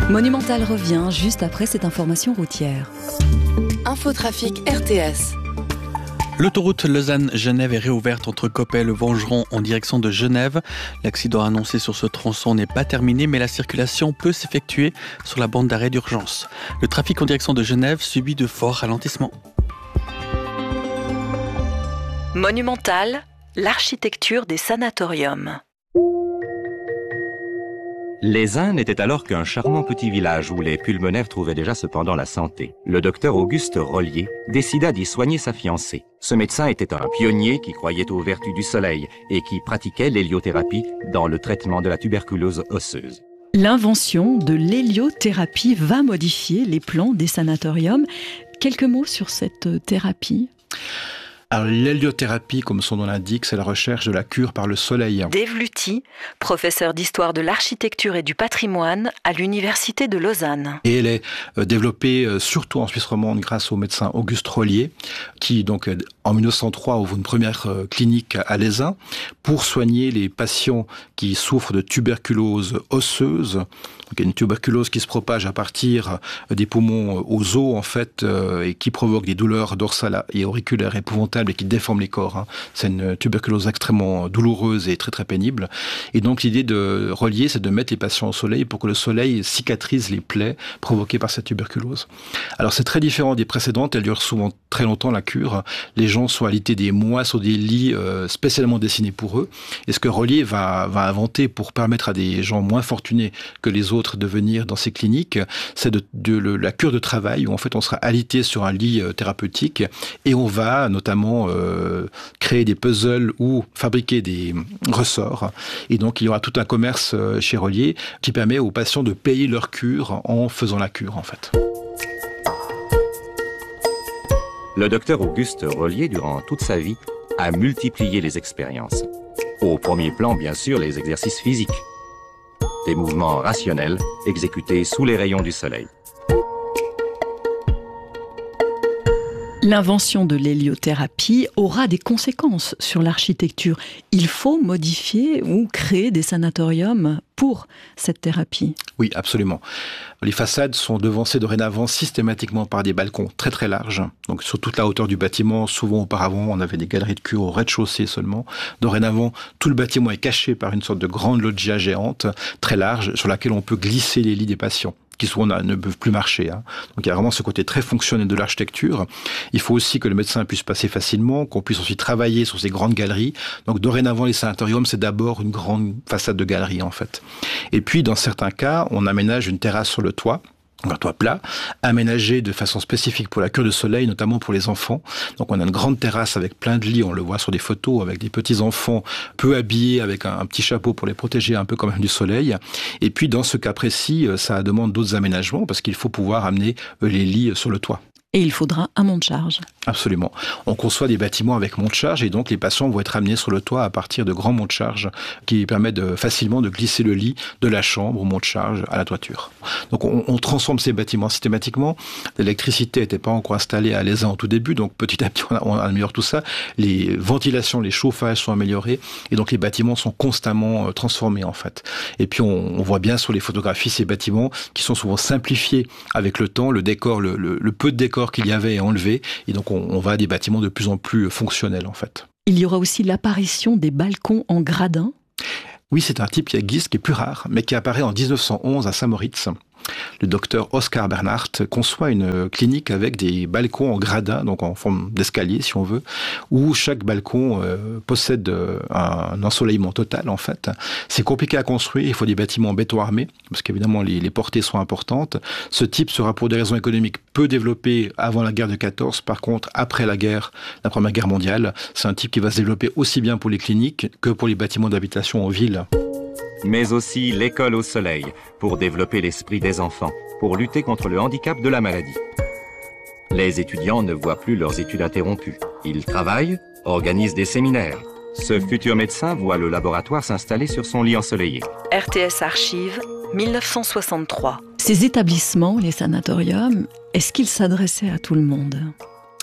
Monumental revient juste après cette information routière. Infotrafic RTS. L'autoroute Lausanne-Genève est réouverte entre Coppel et Vengeron en direction de Genève. L'accident annoncé sur ce tronçon n'est pas terminé, mais la circulation peut s'effectuer sur la bande d'arrêt d'urgence. Le trafic en direction de Genève subit de forts ralentissements. Monumental, l'architecture des sanatoriums. Les Uns n'était alors qu'un charmant petit village où les pulmonaires trouvaient déjà cependant la santé. Le docteur Auguste Rollier décida d'y soigner sa fiancée. Ce médecin était un pionnier qui croyait aux vertus du soleil et qui pratiquait l'héliothérapie dans le traitement de la tuberculose osseuse. L'invention de l'héliothérapie va modifier les plans des sanatoriums. Quelques mots sur cette thérapie ? Alors, l'héliothérapie, comme son nom l'indique, c'est la recherche de la cure par le soleil. Dave Luty, professeur d'histoire de l'architecture et du patrimoine à l'université de Lausanne. Et elle est développée surtout en Suisse romande grâce au médecin Auguste Rollier, qui donc en 1903 ouvre une première clinique à Les Uns pour soigner les patients qui souffrent de tuberculose osseuse. Donc, il y a une tuberculose qui se propage à partir des poumons aux os, en fait, et qui provoque des douleurs dorsales et auriculaires épouvantables et qui déforment les corps. C'est une tuberculose extrêmement douloureuse et très très pénible. Et donc l'idée de Rollier, c'est de mettre les patients au soleil pour que le soleil cicatrise les plaies provoquées par cette tuberculose. Alors c'est très différent des précédentes, elles durent souvent très longtemps la cure. Les gens sont alités des mois sur des lits spécialement dessinés pour eux. Et ce que Rollier va inventer pour permettre à des gens moins fortunés que les autres de venir dans ces cliniques, c'est la cure de travail où en fait on sera alité sur un lit thérapeutique et on va notamment créer des puzzles ou fabriquer des ressorts. Et donc il y aura tout un commerce chez Rollier qui permet aux patients de payer leur cure en faisant la cure en fait. Le docteur Auguste Rollier, durant toute sa vie, a multiplié les expériences. Au premier plan, bien sûr, les exercices physiques. Des mouvements rationnels exécutés sous les rayons du soleil. L'invention de l'héliothérapie aura des conséquences sur l'architecture. Il faut modifier ou créer des sanatoriums pour cette thérapie. Oui, absolument. Les façades sont devancées dorénavant systématiquement par des balcons très très larges. Donc sur toute la hauteur du bâtiment, souvent auparavant on avait des galeries de cure au rez-de-chaussée seulement. Dorénavant, tout le bâtiment est caché par une sorte de grande loggia géante, très large, sur laquelle on peut glisser les lits des patients qui souvent ne peuvent plus marcher. Donc il y a vraiment ce côté très fonctionnel de l'architecture. Il faut aussi que le médecin puisse passer facilement, qu'on puisse aussi travailler sur ces grandes galeries. Donc dorénavant, les sanatoriums, c'est d'abord une grande façade de galerie en fait. Et puis dans certains cas, on aménage une terrasse sur le toit, un toit plat, aménagé de façon spécifique pour la cure de soleil, notamment pour les enfants. Donc on a une grande terrasse avec plein de lits, on le voit sur des photos, avec des petits enfants peu habillés, avec un petit chapeau pour les protéger un peu quand même du soleil. Et puis dans ce cas précis, ça demande d'autres aménagements, parce qu'il faut pouvoir amener les lits sur le toit. Et il faudra un monte-charge. Absolument. On conçoit des bâtiments avec monte-charge et donc les patients vont être amenés sur le toit à partir de grands monte-charges qui permettent facilement de glisser le lit de la chambre au monte-charge à la toiture. Donc on transforme ces bâtiments systématiquement. L'électricité n'était pas encore installée à Les Uns au tout début, donc petit à petit on améliore tout ça. Les ventilations, les chauffages sont améliorés et donc les bâtiments sont constamment transformés en fait. Et puis on voit bien sur les photographies ces bâtiments qui sont souvent simplifiés avec le temps. Le décor, le peu de décor qu'il y avait est enlevé et donc on va à des bâtiments de plus en plus fonctionnels en fait. Il y aura aussi l'apparition des balcons en gradin. Oui, c'est un type qui existe, qui est plus rare, mais qui apparaît en 1911 à Saint-Moritz. Le docteur Oscar Bernhardt conçoit une clinique avec des balcons en gradin, donc en forme d'escalier si on veut, où chaque balcon possède un ensoleillement total en fait. C'est compliqué à construire, il faut des bâtiments en béton armé, parce qu'évidemment les portées sont importantes. Ce type sera pour des raisons économiques peu développé avant la guerre de 14, par contre après la Première Guerre mondiale, c'est un type qui va se développer aussi bien pour les cliniques que pour les bâtiments d'habitation en ville. Mais aussi l'école au soleil, pour développer l'esprit des enfants, pour lutter contre le handicap de la maladie. Les étudiants ne voient plus leurs études interrompues. Ils travaillent, organisent des séminaires. Ce futur médecin voit le laboratoire s'installer sur son lit ensoleillé. RTS Archives, 1963. Ces établissements, les sanatoriums, est-ce qu'ils s'adressaient à tout le monde ?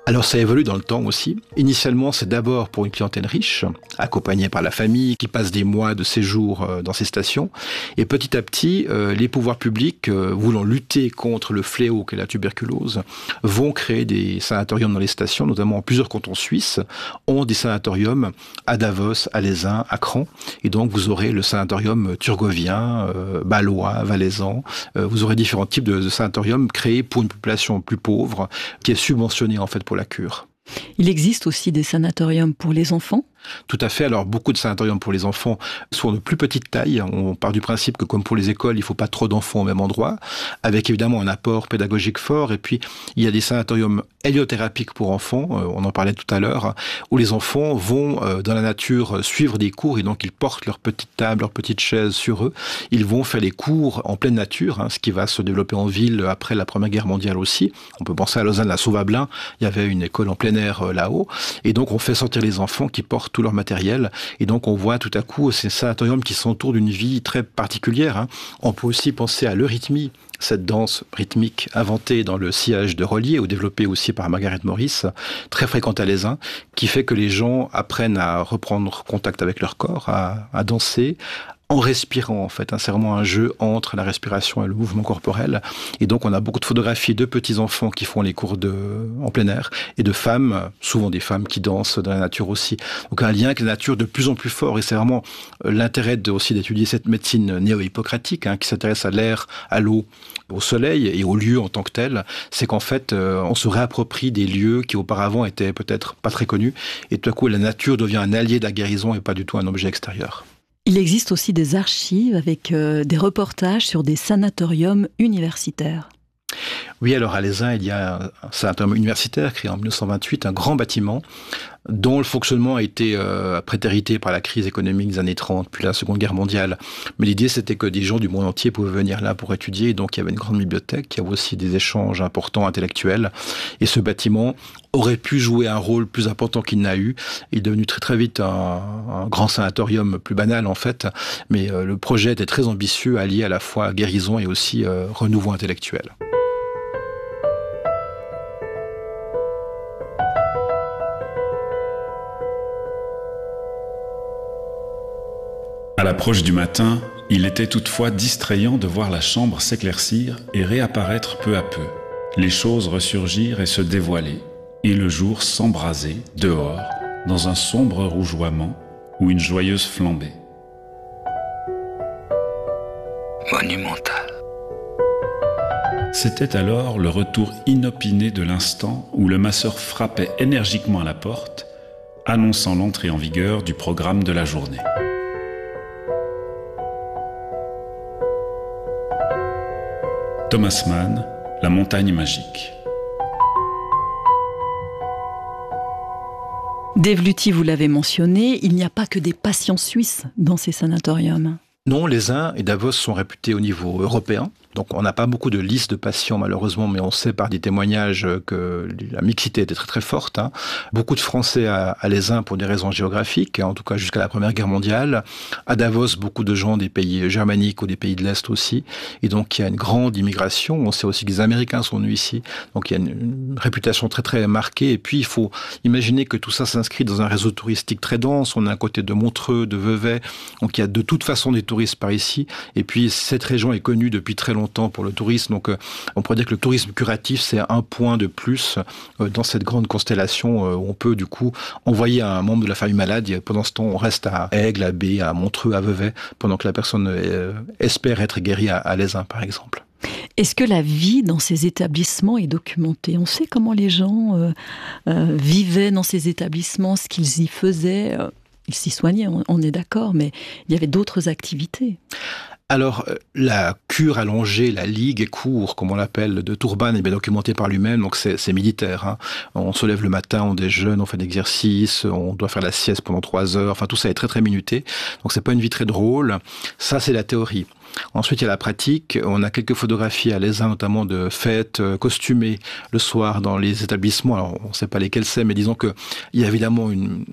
Alors ça évolue dans le temps aussi. Initialement, c'est d'abord pour une clientèle riche, accompagnée par la famille, qui passe des mois de séjour dans ces stations. Et petit à petit, les pouvoirs publics, voulant lutter contre le fléau qu'est la tuberculose, vont créer des sanatoriums dans les stations, notamment plusieurs cantons suisses ont des sanatoriums à Davos, à Leysin, à Cran. Et donc vous aurez le sanatorium turgovien, balois, valaisan. Vous aurez différents types de sanatoriums créés pour une population plus pauvre, qui est subventionnée en fait pour la cure. Il existe aussi des sanatoriums pour les enfants ? Tout à fait. Alors, beaucoup de sanatoriums pour les enfants sont de plus petite taille. On part du principe que, comme pour les écoles, il ne faut pas trop d'enfants au même endroit, avec évidemment un apport pédagogique fort. Et puis, il y a des sanatoriums héliothérapiques pour enfants, on en parlait tout à l'heure, où les enfants vont dans la nature suivre des cours et donc ils portent leur petite table, leur petite chaise sur eux. Ils vont faire les cours en pleine nature, ce qui va se développer en ville après la Première Guerre mondiale aussi. On peut penser à Lausanne, à Sauvablin, il y avait une école en plein air là-haut. Et donc, on fait sortir les enfants qui portent tout leur matériel. Et donc, on voit tout à coup ces sanatoriums qui s'entourent d'une vie très particulière. On peut aussi penser à l'eurythmie, cette danse rythmique inventée dans le sillage de Rollier ou développée aussi par Margaret Morris, très fréquente à Leysin, qui fait que les gens apprennent à reprendre contact avec leur corps, à danser, en respirant en fait. C'est vraiment un jeu entre la respiration et le mouvement corporel. Et donc on a beaucoup de photographies de petits enfants qui font les cours en plein air et de femmes, souvent des femmes qui dansent dans la nature aussi. Donc un lien avec la nature de plus en plus fort. Et c'est vraiment l'intérêt aussi d'étudier cette médecine néo-hippocratique qui s'intéresse à l'air, à l'eau, au soleil et aux lieux en tant que tels. C'est qu'en fait on se réapproprie des lieux qui auparavant étaient peut-être pas très connus. Et tout à coup la nature devient un allié de la guérison et pas du tout un objet extérieur. Il existe aussi des archives avec des reportages sur des sanatoriums universitaires. Oui, alors à Leysin, il y a un sanatorium universitaire créé en 1928, un grand bâtiment dont le fonctionnement a été prétérité par la crise économique des années 30, puis la Seconde Guerre mondiale. Mais l'idée, c'était que des gens du monde entier pouvaient venir là pour étudier. Et donc, il y avait une grande bibliothèque, il y avait aussi des échanges importants intellectuels. Et ce bâtiment aurait pu jouer un rôle plus important qu'il n'a eu. Il est devenu très très vite un grand sanatorium plus banal en fait. Mais le projet était très ambitieux, allié à la fois guérison et aussi renouveau intellectuel. À l'approche du matin, il était toutefois distrayant de voir la chambre s'éclaircir et réapparaître peu à peu, les choses ressurgir et se dévoiler, et le jour s'embraser, dehors, dans un sombre rougeoiement ou une joyeuse flambée. Monumental. C'était alors le retour inopiné de l'instant où le masseur frappait énergiquement à la porte, annonçant l'entrée en vigueur du programme de la journée. Thomas Mann, La montagne magique. Dave Luthi, vous l'avez mentionné, il n'y a pas que des patients suisses dans ces sanatoriums. Non, Leysin et Davos sont réputés au niveau européen. Donc on n'a pas beaucoup de listes de patients malheureusement, mais on sait par des témoignages que la mixité était très très forte. Beaucoup de Français à Leysin pour des raisons géographiques, en tout cas jusqu'à la Première Guerre mondiale. À Davos, beaucoup de gens des pays germaniques ou des pays de l'Est aussi. Et donc il y a une grande immigration. On sait aussi que les Américains sont venus ici. Donc il y a une réputation très très marquée. Et puis il faut imaginer que tout ça s'inscrit dans un réseau touristique très dense. On a un côté de Montreux, de Vevey. Donc il y a de toute façon des touristes par ici. Et puis cette région est connue depuis très longtemps pour le tourisme. Donc on pourrait dire que le tourisme curatif, c'est un point de plus dans cette grande constellation où on peut du coup envoyer un membre de la famille malade. Et pendant ce temps, on reste à Aigle, à B, à Montreux, à Vevey, pendant que la personne espère être guérie à Leysin, par exemple. Est-ce que la vie dans ces établissements est documentée ? On sait comment les gens vivaient dans ces établissements, ce qu'ils y faisaient. Ils s'y soignaient, on est d'accord, mais il y avait d'autres activités. Alors, la cure allongée, la ligue cour, comme on l'appelle, de Tourban est bien documentée par lui-même, donc c'est militaire. On se lève le matin, on déjeune, on fait de l'exercice, on doit faire la sieste pendant 3 heures, enfin tout ça est très très minuté, donc c'est pas une vie très drôle. Ça, c'est la théorie. Ensuite, il y a la pratique. On a quelques photographies à Leysin, notamment de fêtes costumées le soir dans les établissements. Alors, on ne sait pas lesquels c'est, mais disons qu'il y a évidemment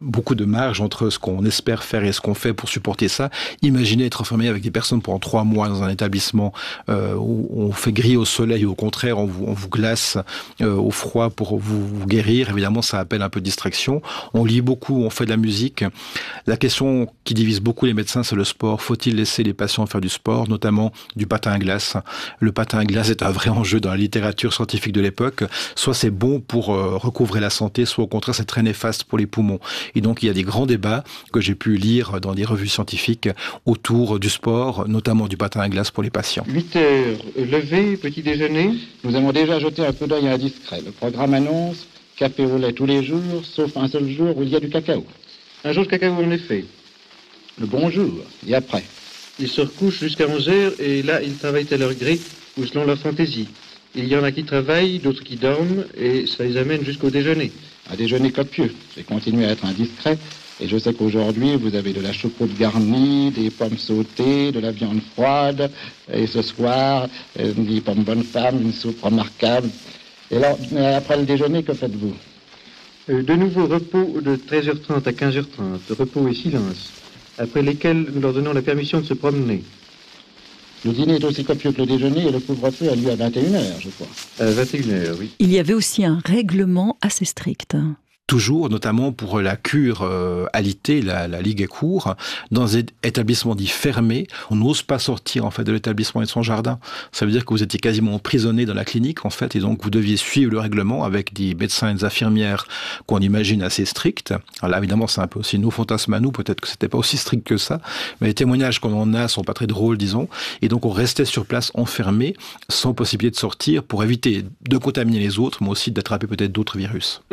beaucoup de marge entre ce qu'on espère faire et ce qu'on fait pour supporter ça. Imaginez être enfermé avec des personnes pendant 3 mois dans un établissement où on fait griller au soleil, au contraire, on vous glace au froid pour vous guérir. Évidemment, ça appelle un peu de distraction. On lit beaucoup, on fait de la musique. La question qui divise beaucoup les médecins, c'est le sport. Faut-il laisser les patients faire du sport, notamment du patin à glace? Le patin à glace est un vrai enjeu dans la littérature scientifique de l'époque. Soit c'est bon pour recouvrer la santé, soit au contraire c'est très néfaste pour les poumons. Et donc il y a des grands débats que j'ai pu lire dans des revues scientifiques autour du sport, notamment du patin à glace pour les patients. 8 heures, lever, petit déjeuner. Nous avons déjà jeté un coup d'œil indiscret. Le programme annonce café au lait tous les jours, sauf un seul jour où il y a du cacao. Un jour de cacao en effet. Le bonjour, et après. Ils se recouchent jusqu'à 11h et là ils travaillent à leur gré ou selon leur fantaisie. Il y en a qui travaillent, d'autres qui dorment et ça les amène jusqu'au déjeuner. Un déjeuner copieux. J'ai continué à être indiscret et je sais qu'aujourd'hui vous avez de la choucroute garnie, des pommes sautées, de la viande froide et ce soir, des pommes bonnes femmes, une soupe remarquable. Et là, après le déjeuner, que faites-vous? De nouveau repos de 13h30 à 15h30, repos et silence, après lesquels nous leur donnons la permission de se promener. Le dîner est aussi copieux que le déjeuner et le couvre-feu a lieu à 21h, je crois. À 21h, oui. Il y avait aussi un règlement assez strict. Toujours, notamment pour la cure alitée, la ligue court, dans un établissement dit fermé, on n'ose pas sortir en fait de l'établissement et de son jardin. Ça veut dire que vous étiez quasiment emprisonné dans la clinique en fait, et donc vous deviez suivre le règlement avec des médecins et des infirmières qu'on imagine assez stricts. Alors là, évidemment, c'est un peu aussi nos fantasmes à nous, peut-être que c'était pas aussi strict que ça, mais les témoignages qu'on en a sont pas très drôles, disons, et donc on restait sur place enfermé, sans possibilité de sortir, pour éviter de contaminer les autres, mais aussi d'attraper peut-être d'autres virus.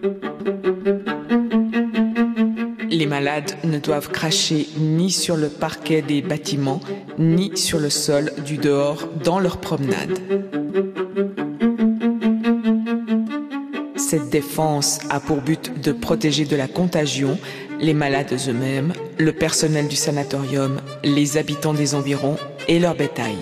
Les malades ne doivent cracher ni sur le parquet des bâtiments, ni sur le sol du dehors dans leur promenade. Cette défense a pour but de protéger de la contagion les malades eux-mêmes, le personnel du sanatorium, les habitants des environs et leur bétail.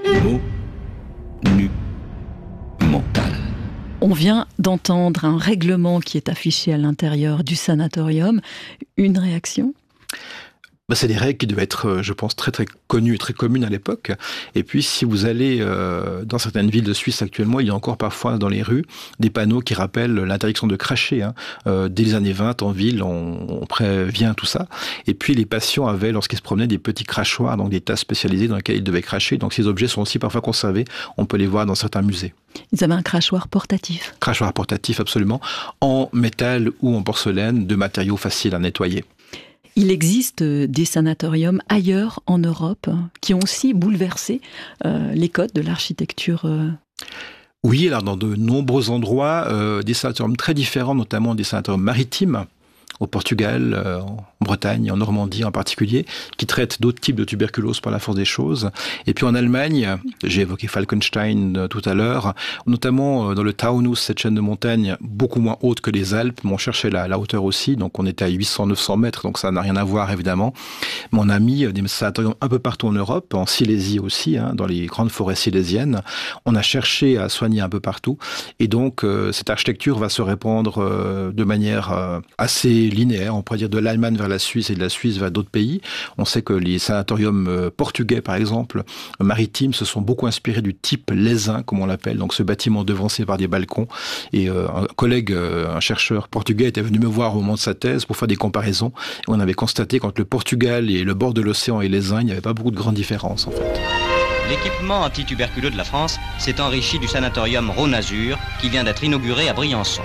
Monumental. On vient d'entendre un règlement qui est affiché à l'intérieur du sanatorium. Une réaction ? C'est des règles qui devaient être, je pense, très très connues et très communes à l'époque. Et puis, si vous allez dans certaines villes de Suisse actuellement, il y a encore parfois dans les rues des panneaux qui rappellent l'interdiction de cracher. Dès les années 20, en ville, on prévient tout ça. Et puis, les patients avaient, lorsqu'ils se promenaient, des petits crachoirs, donc des tasses spécialisées dans lesquelles ils devaient cracher. Donc, ces objets sont aussi parfois conservés. On peut les voir dans certains musées. Ils avaient un crachoir portatif. Crachoir portatif, absolument. En métal ou en porcelaine, de matériaux faciles à nettoyer. Il existe des sanatoriums ailleurs en Europe qui ont aussi bouleversé les codes de l'architecture. Oui, alors dans de nombreux endroits, des sanatoriums très différents, notamment des sanatoriums maritimes, au Portugal, en Bretagne, en Normandie en particulier, qui traitent d'autres types de tuberculose par la force des choses. Et puis en Allemagne, j'ai évoqué Falkenstein tout à l'heure, notamment dans le Taunus, cette chaîne de montagnes beaucoup moins haute que les Alpes, mais on cherchait la hauteur aussi, donc on était à 800-900 mètres, donc ça n'a rien à voir évidemment. Mais on a mis des sanatoriums un peu partout en Europe, en Silésie aussi, dans les grandes forêts silésiennes. On a cherché à soigner un peu partout, et donc cette architecture va se répandre de manière assez linéaire, on pourrait dire de l'Allemagne vers la Suisse et de la Suisse vers d'autres pays. On sait que les sanatoriums portugais, par exemple, maritimes, se sont beaucoup inspirés du type lézin, comme on l'appelle, donc ce bâtiment devancé par des balcons. Et un collègue, un chercheur portugais, était venu me voir au moment de sa thèse pour faire des comparaisons. Et on avait constaté qu'entre le Portugal et le bord de l'océan et lézin, il n'y avait pas beaucoup de grandes différences, en fait. L'équipement antituberculeux de la France s'est enrichi du sanatorium Rhône-Azur, qui vient d'être inauguré à Briançon.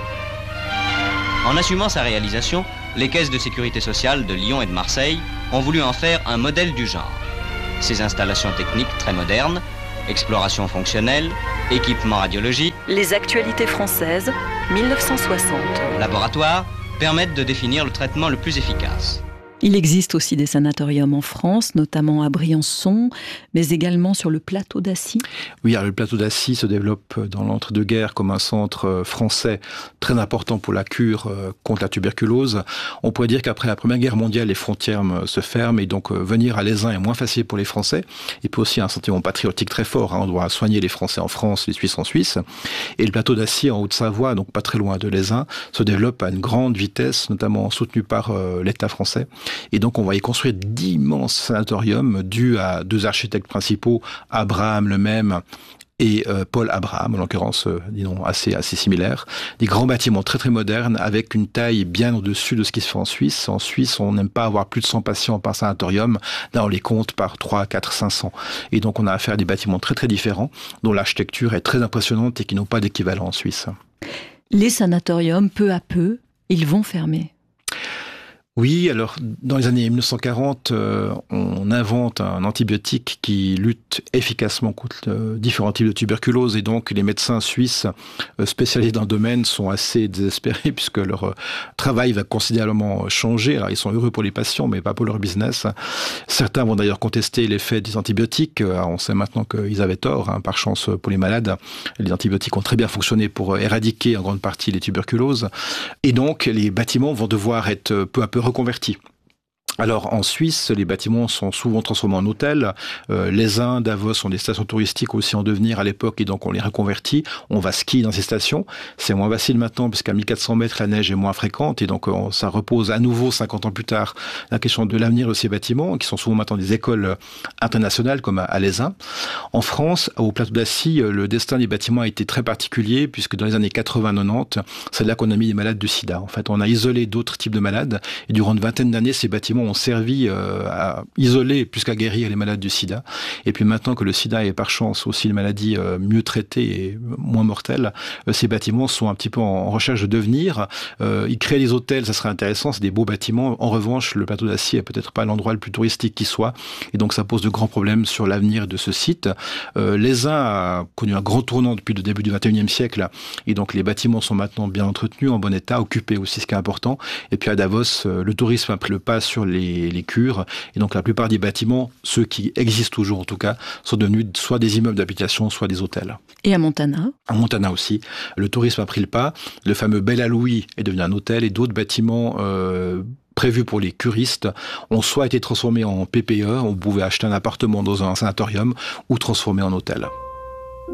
En assumant sa réalisation, les caisses de sécurité sociale de Lyon et de Marseille ont voulu en faire un modèle du genre. Ces installations techniques très modernes, exploration fonctionnelle, équipement radiologique, Les actualités françaises, 1960. laboratoire, permettent de définir le traitement le plus efficace. Il existe aussi des sanatoriums en France, notamment à Briançon, mais également sur le plateau d'Assy. Oui, alors le plateau d'Assy se développe dans l'entre-deux-guerres comme un centre français très important pour la cure contre la tuberculose. On pourrait dire qu'après la Première Guerre mondiale, les frontières se ferment et donc venir à l'Aisin est moins facile pour les Français. Et puis aussi un sentiment patriotique très fort. On doit soigner les Français en France, les Suisses en Suisse. Et le plateau d'Assy en Haute-Savoie, donc pas très loin de l'Aisin, se développe à une grande vitesse, notamment soutenu par l'État français. Et donc, on va y construire d'immenses sanatoriums dus à deux architectes principaux, Abraham le même et Paul Abraham, en l'occurrence, disons, assez similaires. Des grands bâtiments très très modernes, avec une taille bien au-dessus de ce qui se fait en Suisse. En Suisse, on n'aime pas avoir plus de 100 patients par sanatorium. Là, on les compte par 3, 4, 500. Et donc, on a affaire à des bâtiments très très différents, dont l'architecture est très impressionnante et qui n'ont pas d'équivalent en Suisse. Les sanatoriums, peu à peu, ils vont fermer. Oui, alors dans les années 1940, on invente un antibiotique qui lutte efficacement contre différents types de tuberculose et donc les médecins suisses spécialisés dans le domaine sont assez désespérés puisque leur travail va considérablement changer. Alors ils sont heureux pour les patients mais pas pour leur business. Certains vont d'ailleurs contester l'effet des antibiotiques. On sait maintenant qu'ils avaient tort, par chance pour les malades. Les antibiotiques ont très bien fonctionné pour éradiquer en grande partie les tuberculoses et donc les bâtiments vont devoir être peu à peu reconvertis. Alors en Suisse, les bâtiments sont souvent transformés en hôtels. L'Aisin, Davos sont des stations touristiques aussi en devenir à l'époque et donc on les reconvertit. On va skier dans ces stations. C'est moins facile maintenant puisqu'à 1400 mètres, la neige est moins fréquente et donc ça repose à nouveau 50 ans plus tard la question de l'avenir de ces bâtiments qui sont souvent maintenant des écoles internationales comme à l'Aisin. En France, au plateau d'Assy, le destin des bâtiments a été très particulier puisque dans les années 80-90, c'est là qu'on a mis les malades du sida. En fait, on a isolé d'autres types de malades et durant une vingtaine d'années, ces bâtiments ont servi à isoler plus qu'à guérir les malades du sida. Et puis maintenant que le sida est par chance aussi une maladie mieux traitée et moins mortelle, ces bâtiments sont un petit peu en recherche de devenir. Ils créent des hôtels, ça serait intéressant, c'est des beaux bâtiments. En revanche, le plateau d'Assy est peut-être pas l'endroit le plus touristique qui soit. Et donc ça pose de grands problèmes sur l'avenir de ce site. L'Aisin a connu un grand tournant depuis le début du XXIe siècle. Et donc les bâtiments sont maintenant bien entretenus, en bon état, occupés aussi, ce qui est important. Et puis à Davos, le tourisme a pris le pas sur les cures. Et donc la plupart des bâtiments, ceux qui existent toujours en tout cas, sont devenus soit des immeubles d'habitation, soit des hôtels. Et à Montana ? À Montana aussi. Le tourisme a pris le pas. Le fameux Bella Louis est devenu un hôtel et d'autres bâtiments prévus pour les curistes ont soit été transformés en PPE, on pouvait acheter un appartement dans un sanatorium, ou transformés en hôtel.